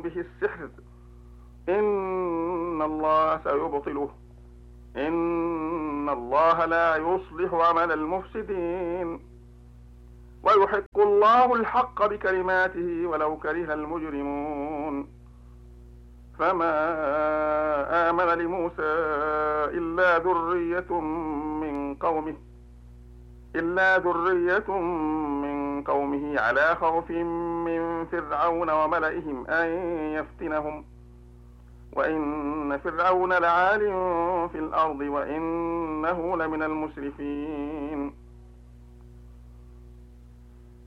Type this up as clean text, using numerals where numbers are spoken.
به السحر إن الله سيبطله إن الله لا يصلح عمل المفسدين ويحق الله الحق بكلماته ولو كره المجرمون فما آمن لموسى إلا ذرية من قومه على خوف من فرعون وملئهم أن يفتنهم وإن فرعون لعال في الأرض وإنه لمن المسرفين